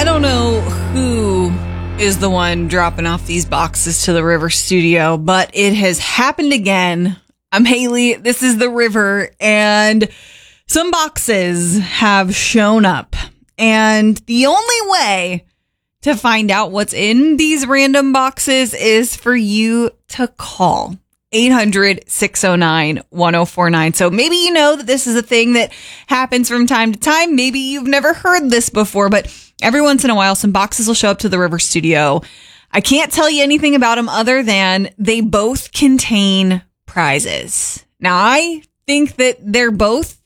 I don't know who is the one dropping off these boxes to the River Studio, but it has happened again. I'm Haley. This is the River, and some boxes have shown up. And the only way to find out what's in these random boxes is for you to call 800-609-1049. So maybe you know that this is a thing that happens from time to time. Maybe you've never heard this before, but every once in a while, some boxes will show up to the River Studio. I can't tell you anything about them other than they both contain prizes. Now, I think that they're both